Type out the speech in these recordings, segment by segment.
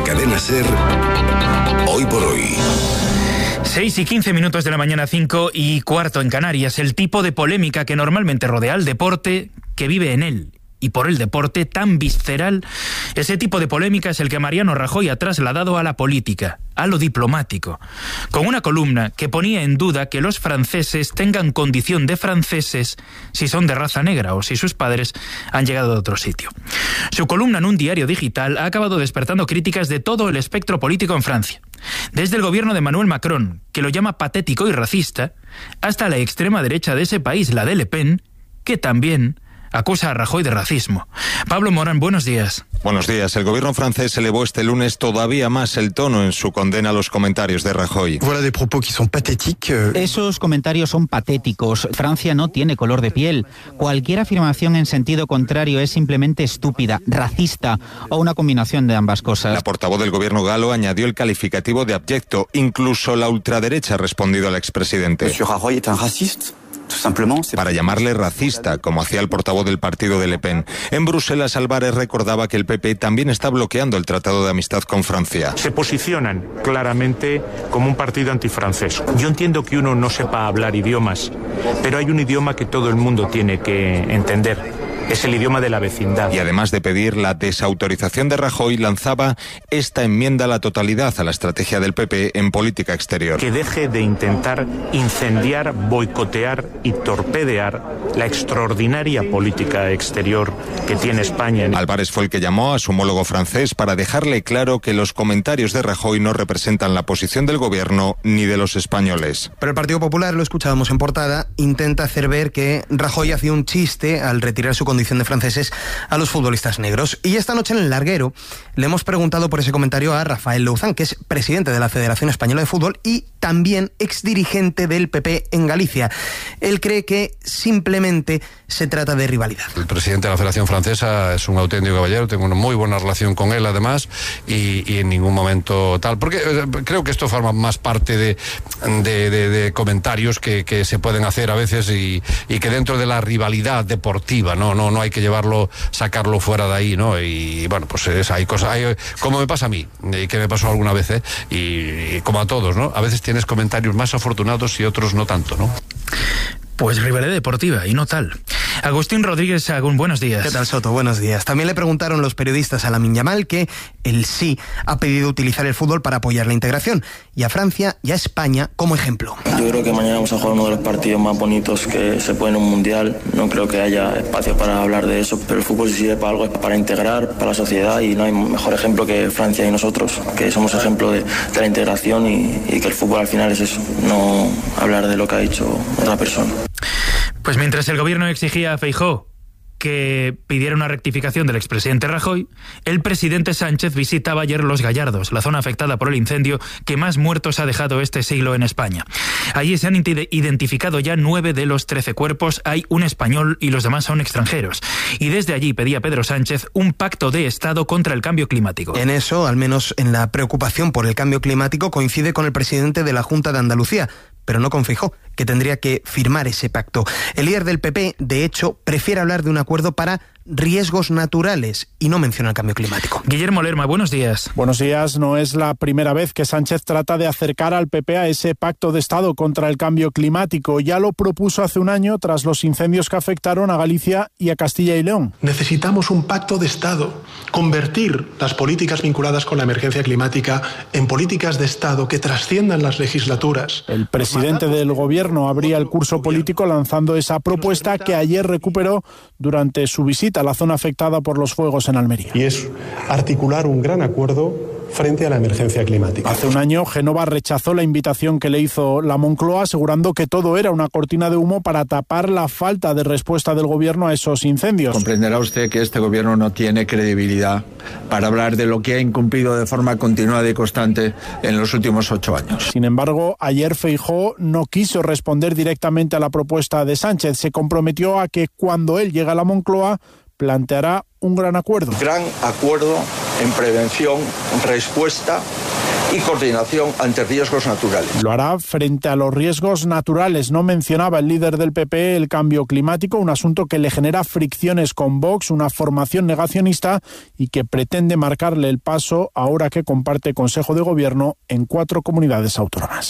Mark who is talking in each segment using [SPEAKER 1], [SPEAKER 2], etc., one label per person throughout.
[SPEAKER 1] Cadena SER, Hoy por Hoy.
[SPEAKER 2] 6:15 de la mañana, 5:15 en Canarias. El tipo de polémica que normalmente rodea al deporte, que vive en él y por el deporte tan visceral, ese tipo de polémica es el que Mariano Rajoy ha trasladado a la política, a lo diplomático, con una columna que ponía en duda que los franceses tengan condición de franceses si son de raza negra o si sus padres han llegado de otro sitio. Su columna en un diario digital ha acabado despertando críticas de todo el espectro político en Francia, desde el gobierno de Emmanuel Macron, que lo llama patético y racista, hasta la extrema derecha de ese país, la de Le Pen, que también acusa a Rajoy de racismo. Pablo Morán, buenos días.
[SPEAKER 3] Buenos días. El gobierno francés elevó este lunes todavía más el tono en su condena a los comentarios de Rajoy.
[SPEAKER 4] Esos comentarios son patéticos. Francia no tiene color de piel. Cualquier afirmación en sentido contrario es simplemente estúpida, racista o una combinación de ambas cosas.
[SPEAKER 3] La portavoz del gobierno galo añadió el calificativo de abyecto. Incluso la ultraderecha ha respondido al expresidente.
[SPEAKER 5] Monsieur Rajoy es un racista.
[SPEAKER 3] Para llamarle racista, como hacía el portavoz del partido de Le Pen. En Bruselas, Álvarez recordaba que el PP también está bloqueando el Tratado de Amistad con Francia.
[SPEAKER 6] Se posicionan claramente como un partido antifrancés. Yo entiendo que uno no sepa hablar idiomas, pero hay un idioma que todo el mundo tiene que entender. Es el idioma de la vecindad.
[SPEAKER 3] Y además de pedir la desautorización de Rajoy, lanzaba esta enmienda a la totalidad a la estrategia del PP en política exterior.
[SPEAKER 6] Que deje de intentar incendiar, boicotear y torpedear la extraordinaria política exterior que tiene España.
[SPEAKER 3] Álvarez fue el que llamó a su homólogo francés para dejarle claro que los comentarios de Rajoy no representan la posición del gobierno ni de los españoles.
[SPEAKER 7] Pero el Partido Popular, lo escuchábamos en portada, intenta hacer ver que Rajoy hacía un chiste al retirar su condición de franceses a los futbolistas negros. Y esta noche en El Larguero le hemos preguntado por ese comentario a Rafael Louzán, que es presidente de la Federación Española de Fútbol y también exdirigente del PP en Galicia. Él cree que simplemente se trata de rivalidad.
[SPEAKER 8] El presidente de la Federación Francesa es un auténtico caballero, tengo una muy buena relación con él además, y en ningún momento tal, porque creo que esto forma más parte de comentarios que se pueden hacer a veces y que dentro de la rivalidad deportiva, no hay que sacarlo fuera de ahí, ¿no? Y bueno, pues hay cosas, como me pasa a mí, y que me pasó alguna vez, y como a todos, ¿no? A veces tienes comentarios más afortunados y otros no tanto, ¿no?
[SPEAKER 2] Pues rivalidad deportiva y no tal. Agustín Rodríguez Sagún, buenos días.
[SPEAKER 7] ¿Qué tal, Soto? Buenos días. También le preguntaron los periodistas a Lamine Yamal que él sí ha pedido utilizar el fútbol para apoyar la integración, y a Francia y a España como ejemplo.
[SPEAKER 9] Yo creo que mañana vamos a jugar uno de los partidos más bonitos que se puede en un mundial. No creo que haya espacio para hablar de eso, pero el fútbol si sirve para algo, es para integrar, para la sociedad, y no hay mejor ejemplo que Francia y nosotros, que somos ejemplo de la integración y que el fútbol al final es eso, no hablar de lo que ha dicho otra persona.
[SPEAKER 2] Pues mientras el gobierno exigía a Feijóo que pidiera una rectificación del expresidente Rajoy, el presidente Sánchez visitaba ayer Los Gallardos, la zona afectada por el incendio que más muertos ha dejado este siglo en España. Allí se han identificado ya 9 de los 13 cuerpos, hay un español y los demás son extranjeros. Y desde allí pedía Pedro Sánchez un pacto de Estado contra el cambio climático.
[SPEAKER 7] En eso, al menos en la preocupación por el cambio climático, coincide con el presidente de la Junta de Andalucía, pero no con Feijóo, que tendría que firmar ese pacto. El líder del PP, de hecho, prefiere hablar de un acuerdo para riesgos naturales y no menciona el cambio climático.
[SPEAKER 2] Guillermo Lerma, buenos días.
[SPEAKER 10] Buenos días. No es la primera vez que Sánchez trata de acercar al PP a ese pacto de Estado contra el cambio climático. Ya lo propuso hace un año tras los incendios que afectaron a Galicia y a Castilla y León.
[SPEAKER 11] Necesitamos un pacto de Estado, convertir las políticas vinculadas con la emergencia climática en políticas de Estado que trasciendan las legislaturas.
[SPEAKER 10] El presidente del gobierno abría el curso político lanzando esa propuesta que ayer recuperó durante su visita a la zona afectada por los fuegos en Almería.
[SPEAKER 11] Y es articular un gran acuerdo frente a la emergencia climática.
[SPEAKER 10] Hace un año, Génova rechazó la invitación que le hizo la Moncloa, asegurando que todo era una cortina de humo para tapar la falta de respuesta del gobierno a esos incendios.
[SPEAKER 12] Comprenderá usted que este gobierno no tiene credibilidad para hablar de lo que ha incumplido de forma continuada y constante en los últimos 8 años.
[SPEAKER 10] Sin embargo, ayer Feijóo no quiso responder directamente a la propuesta de Sánchez. Se comprometió a que cuando él llegue a la Moncloa planteará un gran acuerdo.
[SPEAKER 13] Gran acuerdo en prevención, respuesta
[SPEAKER 12] y coordinación ante riesgos naturales.
[SPEAKER 10] Lo hará frente a los riesgos naturales. No mencionaba el líder del PP el cambio climático, un asunto que le genera fricciones con Vox, una formación negacionista y que pretende marcarle el paso ahora que comparte Consejo de Gobierno en 4 comunidades autónomas.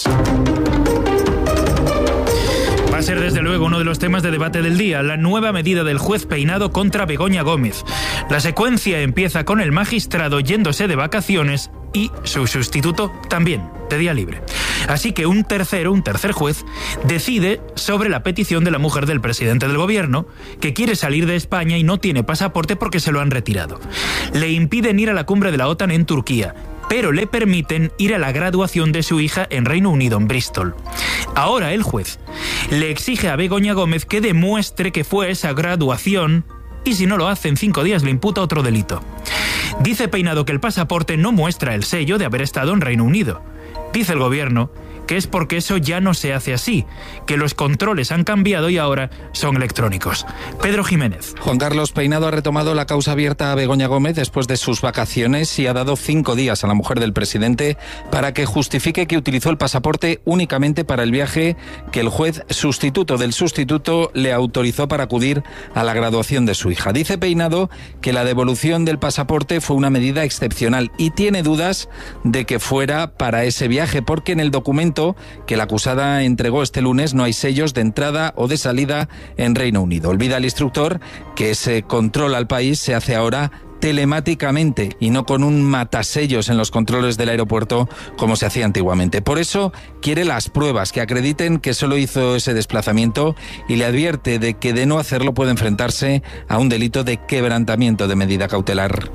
[SPEAKER 2] Va a ser desde luego uno de los temas de debate del día, la nueva medida del juez Peinado contra Begoña Gómez. La secuencia empieza con el magistrado yéndose de vacaciones y su sustituto también, de día libre. Así que un tercer juez decide sobre la petición de la mujer del presidente del gobierno, que quiere salir de España y no tiene pasaporte porque se lo han retirado. Le impiden ir a la cumbre de la OTAN en Turquía, pero le permiten ir a la graduación de su hija en Reino Unido, en Bristol. Ahora el juez le exige a Begoña Gómez que demuestre que fue a esa graduación y si no lo hace en 5 días le imputa otro delito. Dice Peinado que el pasaporte no muestra el sello de haber estado en Reino Unido. Dice el gobierno que es porque eso ya no se hace así, que los controles han cambiado y ahora son electrónicos. Pedro Jiménez.
[SPEAKER 5] Juan Carlos Peinado ha retomado la causa abierta a Begoña Gómez después de sus vacaciones y ha dado 5 días a la mujer del presidente para que justifique que utilizó el pasaporte únicamente para el viaje que el juez sustituto del sustituto le autorizó para acudir a la graduación de su hija. Dice Peinado que la devolución del pasaporte fue una medida excepcional y tiene dudas de que fuera para ese viaje porque en el documento que la acusada entregó este lunes no hay sellos de entrada o de salida en Reino Unido. Olvida el instructor que ese control al país se hace ahora telemáticamente y no con un matasellos en los controles del aeropuerto como se hacía antiguamente. Por eso quiere las pruebas que acrediten que solo hizo ese desplazamiento y le advierte de que de no hacerlo puede enfrentarse a un delito de quebrantamiento de medida cautelar.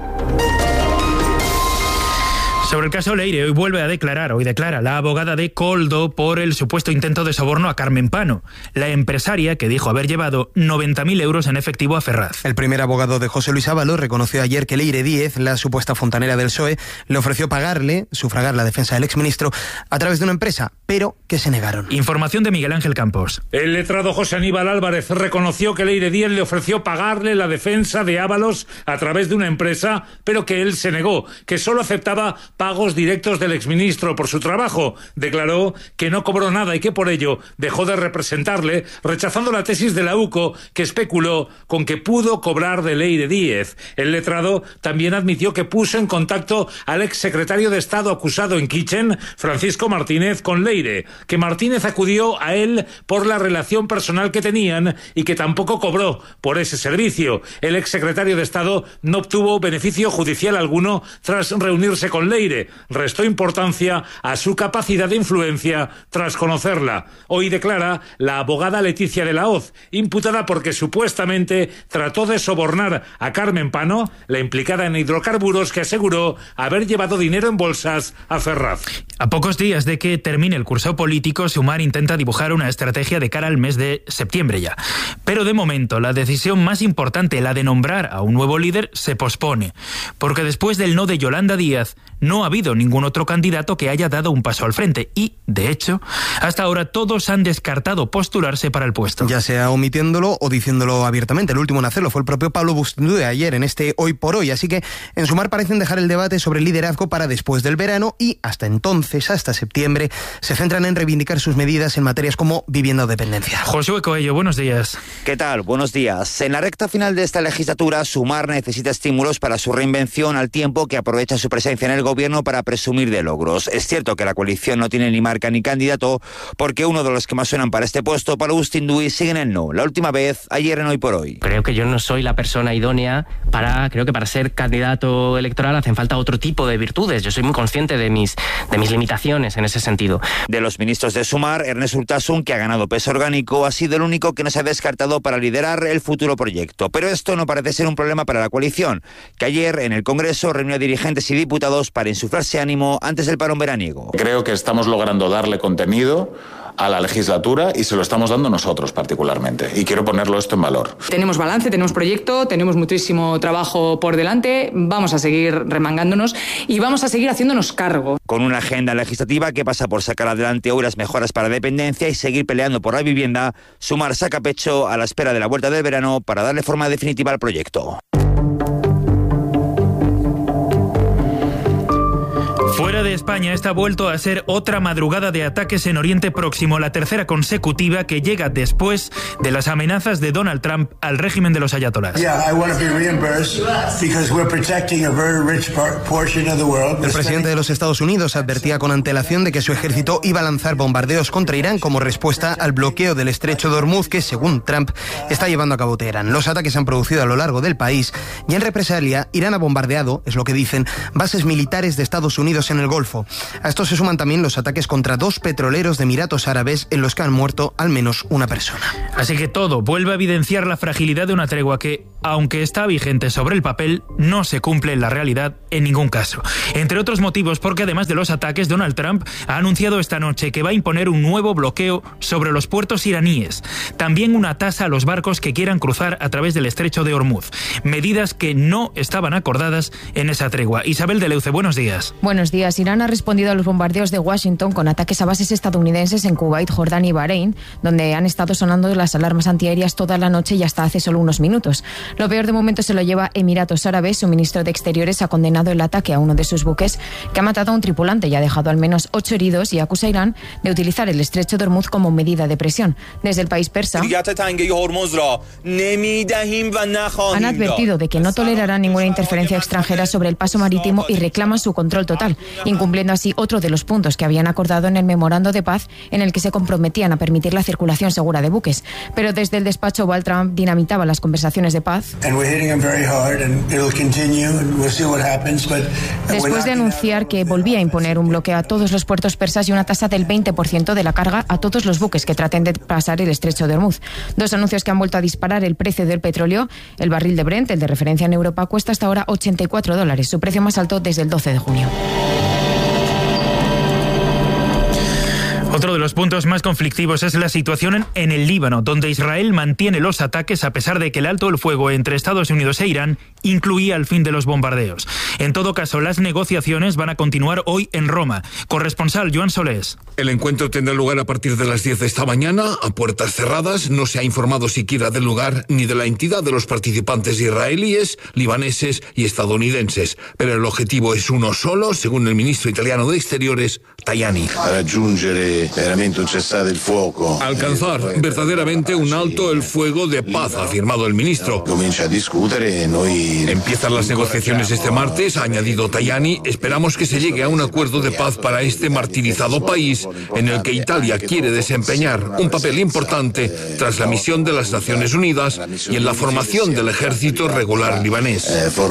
[SPEAKER 2] Sobre el caso Leire, hoy declara la abogada de Koldo por el supuesto intento de soborno a Carmen Pano, la empresaria que dijo haber llevado 90.000 euros en efectivo a Ferraz.
[SPEAKER 7] El primer abogado de José Luis Ábalos reconoció ayer que Leire Díez, la supuesta fontanera del PSOE, le ofreció sufragar la defensa del exministro a través de una empresa, pero que se negaron.
[SPEAKER 2] Información de Miguel Ángel Campos.
[SPEAKER 13] El letrado José Aníbal Álvarez reconoció que Leire Díez le ofreció pagarle la defensa de Ábalos a través de una empresa, pero que él se negó, que solo aceptaba pagos directos del exministro por su trabajo. Declaró que no cobró nada y que por ello dejó de representarle, rechazando la tesis de la UCO que especuló con que pudo cobrar de Leire Díez. El letrado también admitió que puso en contacto al exsecretario de Estado acusado en Kitchen, Francisco Martínez, con Leire, que Martínez acudió a él por la relación personal que tenían y que tampoco cobró por ese servicio. El exsecretario de Estado no obtuvo beneficio judicial alguno tras reunirse con Leire. Restó importancia a su capacidad de influencia tras conocerla. Hoy declara la abogada Leticia de la Hoz, imputada porque supuestamente trató de sobornar a Carmen Pano, la implicada en hidrocarburos, que aseguró haber llevado dinero en bolsas a Ferraz.
[SPEAKER 2] A pocos días de que termine el curso político, Sumar intenta dibujar una estrategia de cara al mes de septiembre ya. Pero de momento, la decisión más importante, la de nombrar a un nuevo líder, se pospone. Porque después del no de Yolanda Díaz, no ha habido ningún otro candidato que haya dado un paso al frente y, de hecho, hasta ahora todos han descartado postularse para el puesto.
[SPEAKER 7] Ya sea omitiéndolo o diciéndolo abiertamente. El último en hacerlo fue el propio Pablo Bustindude ayer en este Hoy por Hoy. Así que en Sumar parecen dejar el debate sobre el liderazgo para después del verano y hasta entonces, hasta septiembre, se centran en reivindicar sus medidas en materias como vivienda o dependencia.
[SPEAKER 2] Josué Coello, buenos días.
[SPEAKER 14] ¿Qué tal? Buenos días. En la recta final de esta legislatura, Sumar necesita estímulos para su reinvención al tiempo que aprovecha su presencia en el gobierno para presumir de logros. Es cierto que la coalición no tiene ni marca ni candidato, porque uno de los que más suenan para este puesto, Pablo Bustinduy, sigue en el no. La última vez, ayer en Hoy por Hoy.
[SPEAKER 15] Creo que yo no soy la persona idónea creo que para ser candidato electoral hacen falta otro tipo de virtudes. Yo soy muy consciente de mis limitaciones en ese sentido.
[SPEAKER 14] De los ministros de Sumar, Ernest Urtasun, que ha ganado peso orgánico, ha sido el único que no se ha descartado para liderar el futuro proyecto. Pero esto no parece ser un problema para la coalición, que ayer en el Congreso reunió a dirigentes y diputados para insuflarse ánimo antes del parón veraniego.
[SPEAKER 16] Creo que estamos logrando darle contenido a la legislatura y se lo estamos dando nosotros particularmente. Y quiero ponerlo esto en valor.
[SPEAKER 17] Tenemos balance, tenemos proyecto, tenemos muchísimo trabajo por delante, vamos a seguir remangándonos y vamos a seguir haciéndonos cargo.
[SPEAKER 14] Con una agenda legislativa que pasa por sacar adelante hoy las mejoras para dependencia y seguir peleando por la vivienda, Sumar saca pecho a la espera de la vuelta del verano para darle forma definitiva al proyecto.
[SPEAKER 2] Fuera madrugada de España esta ha vuelto a ser otra madrugada de ataques en Oriente Próximo, la tercera consecutiva que llega después de las amenazas de Donald Trump al régimen de los ayatolás.
[SPEAKER 7] El presidente de los Estados Unidos advertía con antelación de que su ejército iba a lanzar bombardeos contra Irán como respuesta al bloqueo del estrecho de Hormuz que, según Trump, está llevando a cabo Teherán. Los ataques se han producido a lo largo del país y en represalia Irán ha bombardeado, es lo que dicen, bases militares de Estados Unidos en el Golfo. A esto se suman también los ataques contra 2 petroleros de Emiratos Árabes en los que han muerto al menos una persona.
[SPEAKER 2] Así que todo vuelve a evidenciar la fragilidad de una tregua que, aunque está vigente sobre el papel, no se cumple en la realidad en ningún caso. Entre otros motivos porque además de los ataques, Donald Trump ha anunciado esta noche que va a imponer un nuevo bloqueo sobre los puertos iraníes. También una tasa a los barcos que quieran cruzar a través del estrecho de Hormuz. Medidas que no estaban acordadas en esa tregua. Isabel de Leuce, buenos días.
[SPEAKER 18] Buenos días. Irán ha respondido a los bombardeos de Washington con ataques a bases estadounidenses en Kuwait, Jordania y Bahrein, donde han estado sonando las alarmas antiaéreas toda la noche y hasta hace solo unos minutos. Lo peor de momento se lo lleva Emiratos Árabes. Su ministro de Exteriores ha condenado el ataque a uno de sus buques, que ha matado a un tripulante y ha dejado al menos 8 heridos, y acusa a Irán de utilizar el estrecho de Hormuz como medida de presión. Desde el país persa han advertido de que no tolerarán ninguna interferencia extranjera sobre el paso marítimo y reclaman su control total, incumpliendo así otro de los puntos que habían acordado en el memorando de paz en el que se comprometían a permitir la circulación segura de buques. Pero desde el despacho Oval, Trump dinamitaba las conversaciones de paz. Después de anunciar que volvía a imponer un bloqueo a todos los puertos persas y una tasa del 20% de la carga a todos los buques que traten de pasar el estrecho de Hormuz. 2 anuncios que han vuelto a disparar el precio del petróleo. El barril de Brent, el de referencia en Europa, cuesta hasta ahora $84, su precio más alto desde el 12 de junio.
[SPEAKER 2] Otro de los puntos más conflictivos es la situación en el Líbano, donde Israel mantiene los ataques a pesar de que el alto el fuego entre Estados Unidos e Irán incluía el fin de los bombardeos. En todo caso, las negociaciones van a continuar hoy en Roma. Corresponsal Joan Solés.
[SPEAKER 19] El encuentro tendrá lugar a partir de las 10 de esta mañana, a puertas cerradas. No se ha informado siquiera del lugar ni de la entidad de los participantes israelíes, libaneses y estadounidenses. Pero el objetivo es uno solo, según el ministro italiano de Exteriores, Tajani. Alcanzar verdaderamente un alto el fuego de paz, ha afirmado el ministro. Empiezan las negociaciones este martes, ha añadido Tajani. Esperamos que se llegue a un acuerdo de paz para este martirizado país, en el que Italia quiere desempeñar un papel importante tras la misión de las Naciones Unidas y en la formación del ejército regular libanés.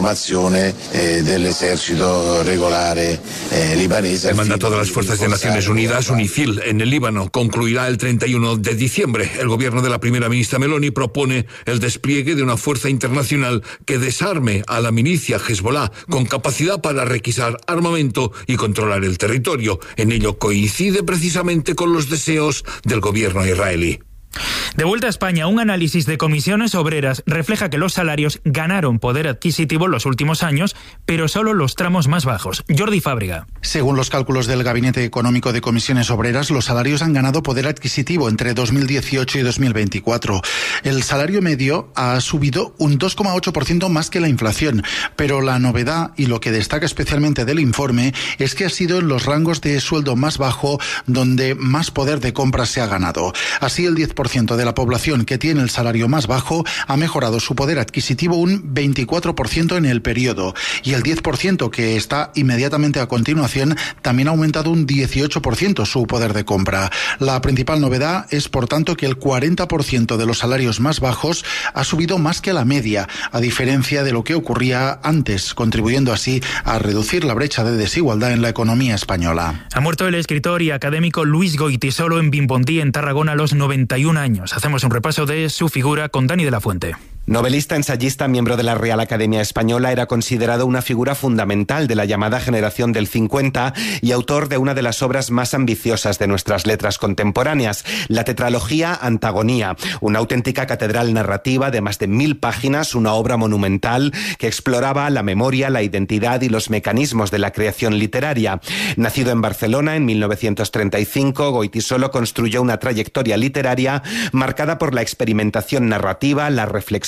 [SPEAKER 19] El mandato de las fuerzas de Naciones Unidas, UNIFIL, en el Líbano concluirá el 31 de diciembre. El gobierno de la primera ministra Meloni propone el despliegue de una fuerza internacional que desarme a la milicia Hezbollah con capacidad para requisar armamento y controlar el territorio. En ello coincide precisamente con los deseos del gobierno israelí.
[SPEAKER 2] De vuelta a España, un análisis de comisiones obreras refleja que los salarios ganaron poder adquisitivo en los últimos años, pero solo los tramos más bajos. Jordi Fábrega.
[SPEAKER 20] Según los cálculos del Gabinete Económico de Comisiones Obreras, los salarios han ganado poder adquisitivo entre 2018 y 2024. El salario medio ha subido un 2,8% más que la inflación, pero la novedad y lo que destaca especialmente del informe es que ha sido en los rangos de sueldo más bajo donde más poder de compra se ha ganado. Así, el 10% de la población que tiene el salario más bajo ha mejorado su poder adquisitivo un 24% en el periodo, y el 10% que está inmediatamente a continuación también ha aumentado un 18% su poder de compra. La principal novedad es, por tanto, que el 40% de los salarios más bajos ha subido más que la media, a diferencia de lo que ocurría antes, contribuyendo así a reducir la brecha de desigualdad en la economía española.
[SPEAKER 2] Ha muerto el escritor y académico Luis Goitisolo en Vimbondí, en Tarragona, a los 91 años. Hacemos un repaso de su figura con Dani de la Fuente.
[SPEAKER 21] Novelista, ensayista, miembro de la Real Academia Española, era considerado una figura fundamental de la llamada generación del 50 y autor de una de las obras más ambiciosas de nuestras letras contemporáneas, la tetralogía Antagonía, una auténtica catedral narrativa de más de 1000 páginas, una obra monumental que exploraba la memoria, la identidad y los mecanismos de la creación literaria. Nacido en Barcelona en 1935, Goitisolo construyó una trayectoria literaria marcada por la experimentación narrativa, la reflexión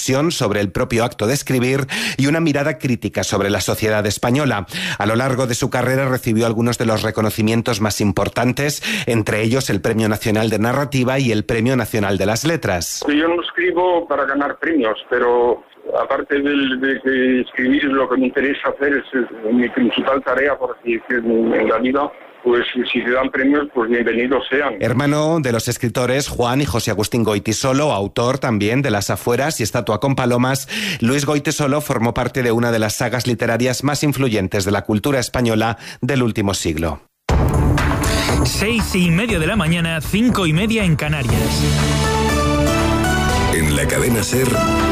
[SPEAKER 21] reflexión sobre el propio acto de escribir y una mirada crítica sobre la sociedad española. A lo largo de su carrera recibió algunos de los reconocimientos más importantes, entre ellos el Premio Nacional de Narrativa y el Premio Nacional de las Letras.
[SPEAKER 1] Yo no escribo para ganar premios, pero aparte de escribir, lo que me interesa hacer es mi principal tarea, por así decirlo, en la vida. Pues si se dan premios, pues bienvenidos sean.
[SPEAKER 21] Hermano de los escritores Juan y José Agustín Goytisolo, autor también de Las Afueras y Estatua con Palomas, Luis Goytisolo formó parte de una de las sagas literarias más influyentes de la cultura española del último siglo.
[SPEAKER 2] 6:30 de la mañana, 5:30 en Canarias.
[SPEAKER 22] En la cadena SER,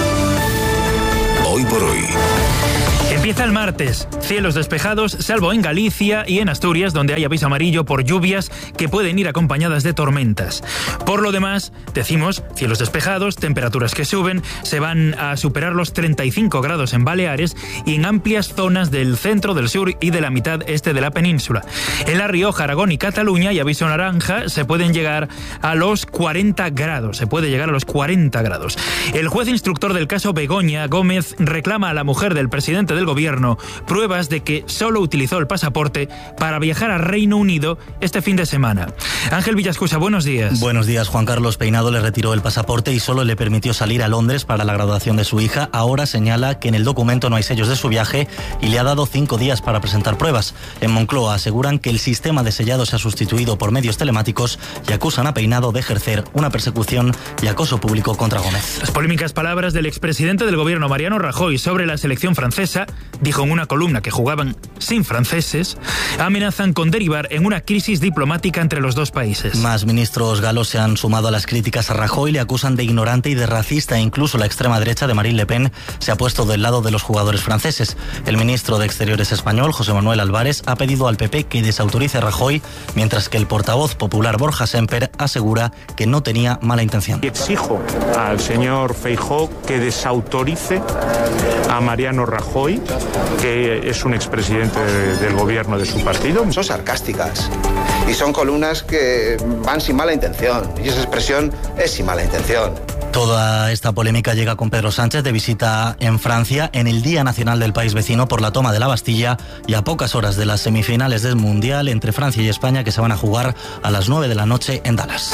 [SPEAKER 22] Hoy por Hoy.
[SPEAKER 2] Empieza el martes, cielos despejados, salvo en Galicia y en Asturias, donde hay aviso amarillo por lluvias que pueden ir acompañadas de tormentas. Por lo demás, decimos, cielos despejados, temperaturas que suben, se van a superar los 35 grados en Baleares y en amplias zonas del centro, del sur y de la mitad este de la península. En La Rioja, Aragón y Cataluña, y aviso naranja, se pueden llegar a los 40 grados. Se puede llegar a los 40 grados. El juez instructor del caso Begoña Gómez reclama a la mujer del presidente del gobierno pruebas de que solo utilizó el pasaporte para viajar a Reino Unido este fin de semana. Ángel Villascusa, buenos días.
[SPEAKER 23] Buenos días. Juan Carlos Peinado le retiró el pasaporte y solo le permitió salir a Londres para la graduación de su hija. Ahora señala que en el documento no hay sellos de su viaje y le ha dado 5 días para presentar pruebas. En Moncloa aseguran que el sistema de sellado se ha sustituido por medios telemáticos y acusan a Peinado de ejercer una persecución y acoso público contra Gómez.
[SPEAKER 2] Las polémicas palabras del expresidente del gobierno Mariano Rajoy sobre la selección francesa, dijo en una columna que jugaban sin franceses, amenazan con derivar en una crisis diplomática entre los dos países.
[SPEAKER 23] Más ministros galos se han sumado a las críticas a Rajoy, le acusan de ignorante y de racista. Incluso la extrema derecha de Marine Le Pen se ha puesto del lado de los jugadores franceses. El ministro de Exteriores español, José Manuel Álvarez, ha pedido al PP que desautorice a Rajoy, mientras que el portavoz popular Borja Semper asegura que no tenía mala intención.
[SPEAKER 6] Exijo al señor Feijóo que desautorice a Mariano Rajoy, que es un expresidente del gobierno de su partido.
[SPEAKER 24] Son sarcásticas y son columnas que van sin mala intención, y esa expresión es sin mala intención.
[SPEAKER 23] Toda esta polémica llega con Pedro Sánchez de visita en Francia en el Día Nacional del país vecino por la toma de la Bastilla y a pocas horas de las semifinales del Mundial entre Francia y España, que se van a jugar a las 9 de la noche en Dallas.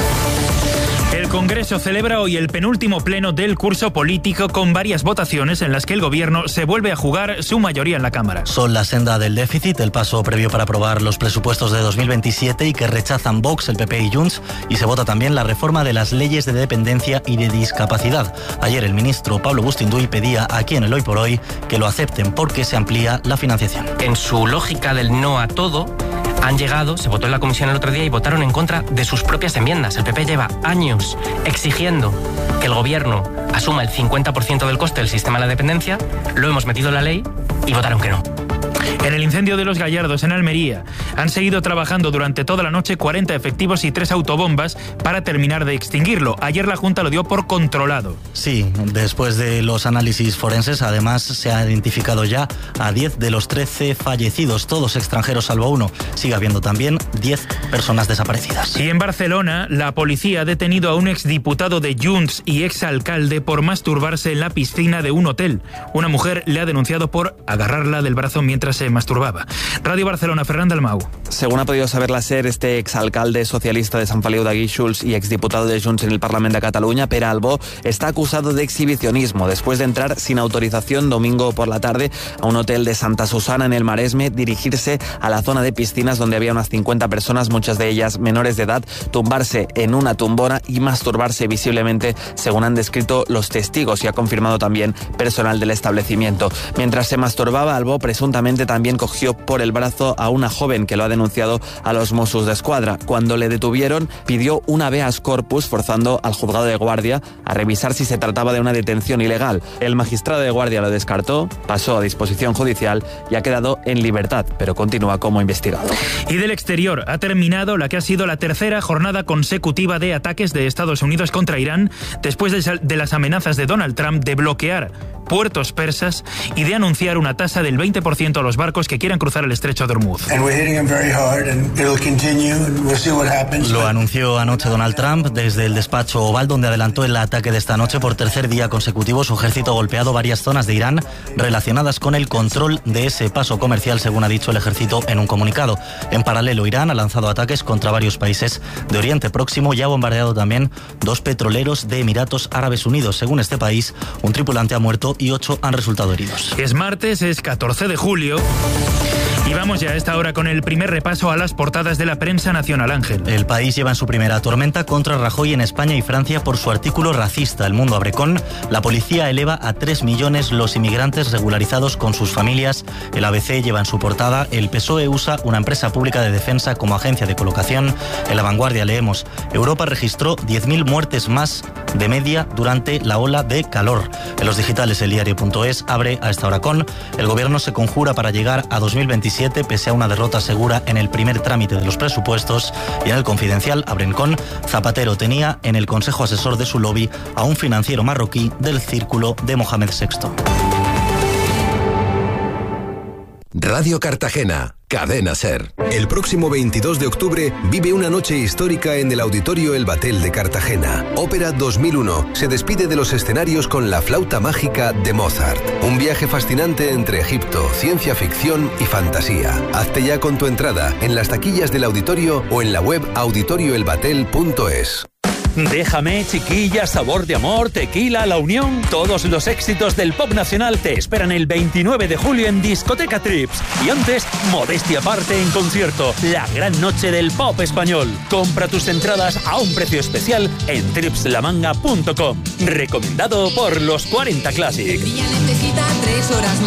[SPEAKER 2] El Congreso celebra hoy el penúltimo pleno del curso político con varias votaciones en las que el Gobierno se vuelve a jugar su mayoría en la Cámara.
[SPEAKER 23] Son la senda del déficit, el paso previo para aprobar los presupuestos de 2027 y que rechazan Vox, el PP y Junts, y se vota también la reforma de las leyes de dependencia y de discapacidad. Ayer el ministro Pablo Bustinduy pedía aquí en el Hoy por Hoy que lo acepten porque se amplía la financiación.
[SPEAKER 15] En su lógica del no a todo, han llegado, se votó en la comisión el otro día y votaron en contra de sus propias enmiendas. El PP lleva años exigiendo que el gobierno asuma el 50% del coste del sistema de la dependencia, lo hemos metido en la ley y votaron que no.
[SPEAKER 2] En el incendio de Los Gallardos, en Almería, han seguido trabajando durante toda la noche 40 efectivos y 3 autobombas para terminar de extinguirlo. Ayer la Junta lo dio por controlado.
[SPEAKER 23] Sí, después de los análisis forenses, además se ha identificado ya a 10 de los 13 fallecidos, todos extranjeros salvo uno. Sigue habiendo también 10 personas desaparecidas.
[SPEAKER 2] Y en Barcelona, la policía ha detenido a un exdiputado de Junts y exalcalde por masturbarse en la piscina de un hotel. Una mujer le ha denunciado por agarrarla del brazo mientras se masturbaba. Radio Barcelona, Ferran Dalmau.
[SPEAKER 25] Según ha podido saber la SER, este exalcalde socialista de Sant Feliu de Guíxols y exdiputado de Junts en el Parlamento de Cataluña, Pere Albó, está acusado de exhibicionismo después de entrar sin autorización domingo por la tarde a un hotel de Santa Susana en el Maresme, dirigirse a la zona de piscinas donde había unas 50 personas, muchas de ellas menores de edad, tumbarse en una tumbona y masturbarse visiblemente, según han descrito los testigos y ha confirmado también personal del establecimiento. Mientras se masturbaba, Albó presuntamente también cogió por el brazo a una joven que lo ha denunciado a los Mossos d'Esquadra. Cuando le detuvieron, pidió un habeas corpus, forzando al juzgado de guardia a revisar si se trataba de una detención ilegal. El magistrado de guardia lo descartó, pasó a disposición judicial y ha quedado en libertad, pero continúa como investigado.
[SPEAKER 2] Y del exterior, ha terminado la que ha sido la tercera jornada consecutiva de ataques de Estados Unidos contra Irán, después de las amenazas de Donald Trump de bloquear puertos persas y de anunciar una tasa del 20% a los barcos que quieran cruzar el estrecho de Hormuz.
[SPEAKER 23] Lo anunció anoche Donald Trump desde el despacho Oval, donde adelantó el ataque de esta noche. Por tercer día consecutivo, su ejército ha golpeado varias zonas de Irán relacionadas con el control de ese paso comercial, según ha dicho el ejército en un comunicado. En paralelo, Irán ha lanzado ataques contra varios países de Oriente Próximo y ha bombardeado también 2 petroleros de Emiratos Árabes Unidos. Según este país, un tripulante ha muerto y 8 han resultado heridos.
[SPEAKER 2] Es martes, es 14 de julio. Y vamos ya a esta hora con el primer repaso a las portadas de la prensa nacional, Ángel.
[SPEAKER 23] El País lleva en su primera tormenta contra Rajoy en España y Francia por su artículo racista. El Mundo abre con: la policía eleva a 3 millones los inmigrantes regularizados con sus familias. El ABC lleva en su portada: el PSOE usa una empresa pública de defensa como agencia de colocación. En La Vanguardia leemos: Europa registró 10.000 muertes más de media durante la ola de calor. En los digitales, el diario.es abre a esta hora con: el gobierno se conjura para llegar a 2027 pese a una derrota segura en el primer trámite de los presupuestos. Y en el Confidencial abren con: Zapatero tenía en el consejo asesor de su lobby a un financiero marroquí del círculo de Mohamed VI.
[SPEAKER 3] Radio Cartagena, Cadena SER. El próximo 22 de octubre vive una noche histórica en el Auditorio El Batel de Cartagena. Ópera 2001 se despide de los escenarios con La flauta mágica de Mozart. Un viaje fascinante entre Egipto, ciencia ficción y fantasía. Hazte ya con tu entrada en las taquillas del auditorio o en la web auditorioelbatel.es.
[SPEAKER 4] Déjame, Chiquilla, Sabor de amor, Tequila, La Unión. Todos los éxitos del pop nacional te esperan el 29 de julio en Discoteca Trips. Y antes, modestia aparte en concierto, la gran noche del pop español. Compra tus entradas a un precio especial en tripslamanga.com. Recomendado por los 40 Classic.
[SPEAKER 8] Necesita 3 horas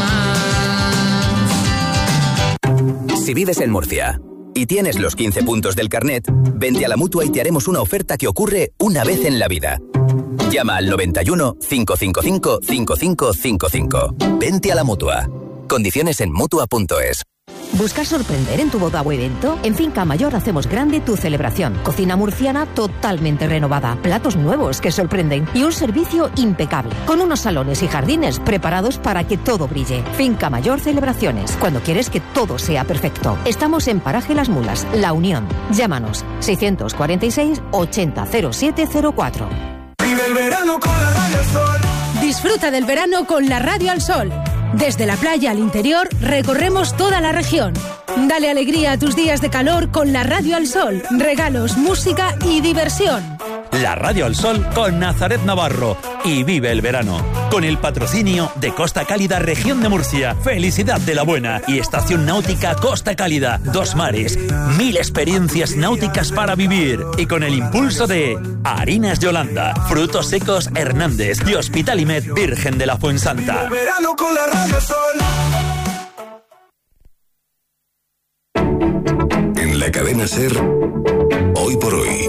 [SPEAKER 8] más.
[SPEAKER 9] Si vives en Murcia y tienes los 15 puntos del carnet, vente a la Mutua y te haremos una oferta que ocurre una vez en la vida. Llama al 91 555 5555. Vente a la Mutua. Condiciones en Mutua.es.
[SPEAKER 22] ¿Buscas sorprender en tu boda o evento? En Finca Mayor hacemos grande tu celebración. Cocina murciana totalmente renovada, platos nuevos que sorprenden y un servicio impecable, con unos salones y jardines preparados para que todo brille. Finca Mayor Celebraciones, cuando quieres que todo sea perfecto. Estamos en Paraje Las Mulas, La Unión. Llámanos 646 800704.
[SPEAKER 26] Vive el verano con la Radio al Sol.
[SPEAKER 27] Disfruta del verano con la Radio al Sol. Desde la playa al interior, recorremos toda la región. Dale alegría a tus días de calor con la Radio al Sol. Regalos, música y diversión.
[SPEAKER 4] La Radio al Sol con Nazaret Navarro. Y vive el verano. Con el patrocinio de Costa Cálida, Región de Murcia. Felicidad de la Buena. Y Estación Náutica Costa Cálida. 2 mares. 1000 experiencias náuticas para vivir. Y con el impulso de Harinas Yolanda, Frutos Secos Hernández y Hospitalimed Virgen de la Fuensanta.
[SPEAKER 26] El verano con la Radio al Sol.
[SPEAKER 3] En la Cadena SER, hoy por hoy.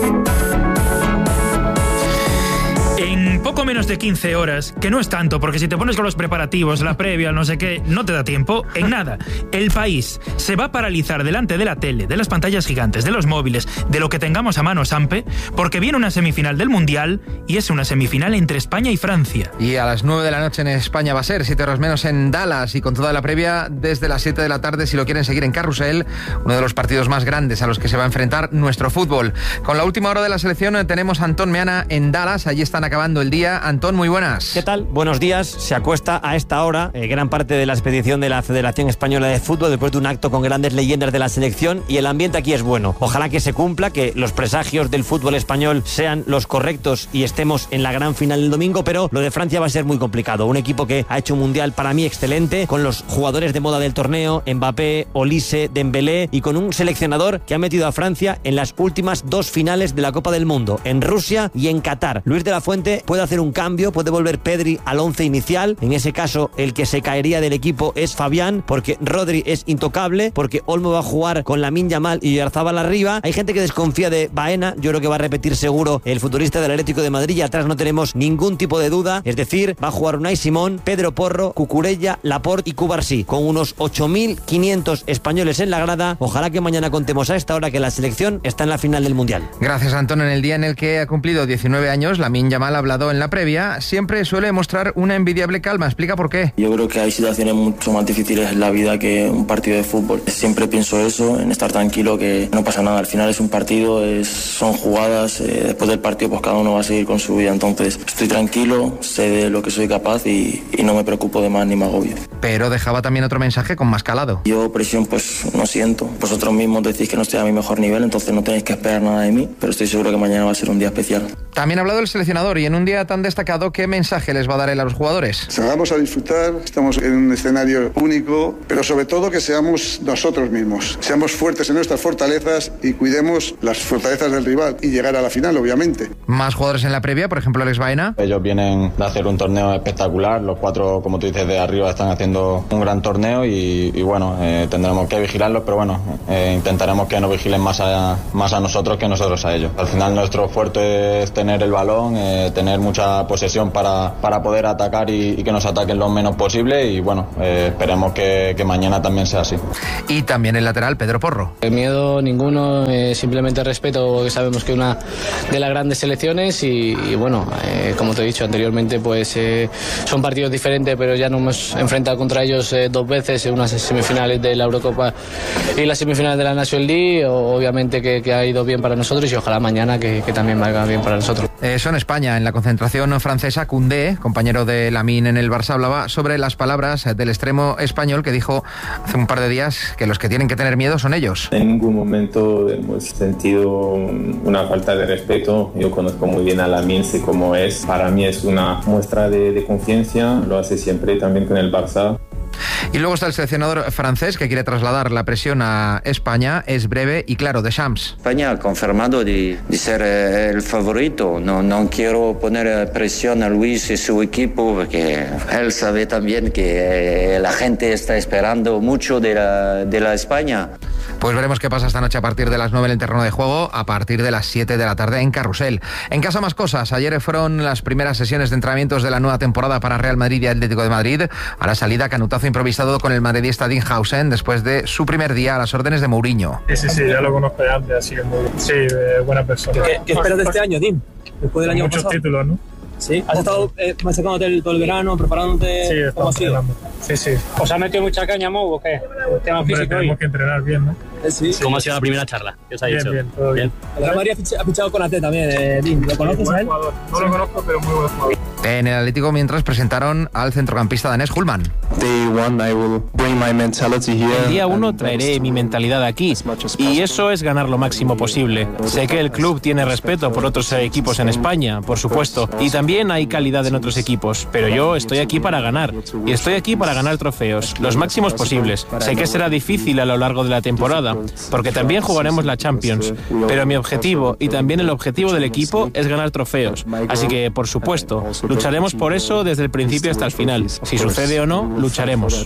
[SPEAKER 2] En poco menos de 15 horas, que no es tanto, porque si te pones con los preparativos, la previa, no sé qué, no te da tiempo, en nada. El país se va a paralizar delante de la tele, de las pantallas gigantes, de los móviles, de lo que tengamos a mano, Sampe, porque viene una semifinal del Mundial y es una semifinal entre España y Francia.
[SPEAKER 28] Y a las 9 de la noche en España va a ser, 7 horas menos en Dallas, y con toda la previa desde las 7 de la tarde, si lo quieren seguir en Carrusel, uno de los partidos más grandes a los que se va a enfrentar nuestro fútbol. Con la última hora de la selección tenemos a Antón Meana en Dallas, allí están acabando el día. Antón, muy buenas.
[SPEAKER 29] ¿Qué tal? Buenos días. Se acuesta a esta hora gran parte de la expedición de la Federación Española de Fútbol después de un acto con grandes leyendas de la selección, y el ambiente aquí es bueno. Ojalá que se cumpla, que los presagios del fútbol español sean los correctos y estemos en la gran final el domingo, pero lo de Francia va a ser muy complicado. Un equipo que ha hecho un mundial para mí excelente, con los jugadores de moda del torneo, Mbappé, Olise, Dembélé, y con un seleccionador que ha metido a Francia en las últimas 2 finales de la Copa del Mundo, en Rusia y en Qatar. Luis de la Fuente puede hacer un cambio, puede volver Pedri al 11 inicial. En ese caso, el que se caería del equipo es Fabián, porque Rodri es intocable, porque Olmo va a jugar con Lamine Yamal y Oyarzabal arriba. Hay gente que desconfía de Baena. Yo creo que va a repetir seguro el futbolista del Atlético de Madrid, y atrás no tenemos ningún tipo de duda. Es decir, va a jugar Unai Simón, Pedro Porro, Cucurella, Laporte y Cubarsí, con unos 8.500 españoles en la grada. Ojalá que mañana contemos a esta hora que la selección está en la final del Mundial.
[SPEAKER 28] Gracias, Antón. En el día en el que ha cumplido 19 años, Lamine Yamal ha hablado en la previa siempre suele mostrar una envidiable calma. Explica por qué.
[SPEAKER 5] Yo creo que hay situaciones mucho más difíciles en la vida que un partido de fútbol. Siempre pienso eso, en estar tranquilo, que no pasa nada. Al final es un partido, son jugadas. Después del partido pues cada uno va a seguir con su vida. Entonces estoy tranquilo, sé de lo que soy capaz y no me preocupo de más ni me agobio.
[SPEAKER 28] Pero dejaba también otro mensaje con más calado.
[SPEAKER 5] Yo presión pues no siento. Vosotros mismos decís que no estoy a mi mejor nivel, entonces no tenéis que esperar nada de mí, pero estoy seguro que mañana va a ser un día especial.
[SPEAKER 28] También ha hablado el seleccionador y en un día tan destacado, ¿qué mensaje les va a dar él a los jugadores?
[SPEAKER 7] Salgamos a disfrutar, estamos en un escenario único, pero sobre todo que seamos nosotros mismos, seamos fuertes en nuestras fortalezas y cuidemos las fortalezas del rival y llegar a la final, obviamente.
[SPEAKER 28] Más jugadores en la previa, por ejemplo Alex Baena.
[SPEAKER 10] Ellos vienen de hacer un torneo espectacular, los 4, como tú dices, de arriba están haciendo un gran torneo y bueno, tendremos que vigilarlos, pero bueno, intentaremos que nos vigilen más a nosotros que nosotros a ellos. Al final nuestro fuerte es tener el balón, tener mucha posesión para poder atacar y que nos ataquen lo menos posible y bueno, esperemos que mañana también sea así.
[SPEAKER 28] Y también el lateral Pedro Porro.
[SPEAKER 11] Miedo ninguno, simplemente respeto, que sabemos que una de las grandes selecciones y bueno, como te he dicho anteriormente, pues son partidos diferentes, pero ya nos hemos enfrentado contra ellos 2 veces en unas semifinales de la Eurocopa y las semifinales de la National League. Obviamente que ha ido bien para nosotros y ojalá mañana que también vaya bien para nosotros.
[SPEAKER 28] Eso en España, en la concentración francesa, Koundé, compañero de Lamine en el Barça, hablaba sobre las palabras del extremo español que dijo hace un par de días que los que tienen que tener miedo son ellos.
[SPEAKER 12] En ningún momento hemos sentido una falta de respeto. Yo conozco muy bien a Lamine, sé cómo es. Para mí es una muestra de confianza, lo hace siempre también con el Barça.
[SPEAKER 28] Y luego está el seleccionador francés que quiere trasladar la presión a España. Es breve y claro, Deschamps.
[SPEAKER 13] España ha confirmado de ser el favorito. No quiero poner presión a Luis y su equipo porque él sabe también que la gente está esperando mucho de la España.
[SPEAKER 28] Pues veremos qué pasa esta noche a partir de las 9 en el terreno de juego, a partir de las 7 de la tarde en Carrusel. En casa más cosas. Ayer fueron las primeras sesiones de entrenamientos de la nueva temporada para Real Madrid y Atlético de Madrid. A la salida, canutazo improvisado con el madridista Dinhausen después de su primer día a las órdenes de Mourinho.
[SPEAKER 14] Sí, ya lo conozco de antes, así que muy buena persona.
[SPEAKER 16] ¿Qué esperas de este año, Dim? Después del año
[SPEAKER 14] muchos
[SPEAKER 16] pasado.
[SPEAKER 14] Títulos, ¿no?
[SPEAKER 16] Sí, ¿has estado machacándote todo el verano, preparándote?
[SPEAKER 14] Sí, estamos entrenando. Sí.
[SPEAKER 16] ¿Os ha metido mucha caña, Mou, o qué? El tema físico.
[SPEAKER 14] Tenemos que entrenar bien, ¿no?
[SPEAKER 16] Sí.
[SPEAKER 23] ¿Cómo ha sido la primera charla? ¿Qué os ha dicho?
[SPEAKER 14] Bien, todo bien.
[SPEAKER 16] El Real Madrid ha fichado con AT también, Dim. ¿Lo conoces a él?
[SPEAKER 14] No lo conozco, pero muy buen jugador.
[SPEAKER 28] En el Atlético, mientras presentaron al centrocampista danés Hullman.
[SPEAKER 17] El día 1 traeré mi mentalidad aquí y eso es ganar lo máximo posible. Sé que el club tiene respeto por otros equipos en España, por supuesto, y también hay calidad en otros equipos, pero yo estoy aquí para ganar y estoy aquí para ganar trofeos, los máximos posibles. Sé que será difícil a lo largo de la temporada, porque también jugaremos la Champions, pero mi objetivo y también el objetivo del equipo es ganar trofeos, así que, por supuesto, lucharemos por eso desde el principio hasta el final. Si sucede o no, lucharemos.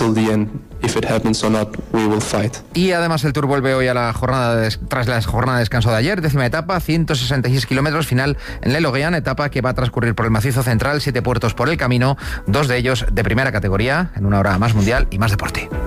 [SPEAKER 28] Y además el Tour vuelve hoy a la jornada tras la jornada de descanso de ayer, 10ª etapa, 166 kilómetros, final en Le Loguian, etapa que va a transcurrir por el macizo central, 7 puertos por el camino, 2 de ellos de primera categoría, en una hora más mundial y más deporte.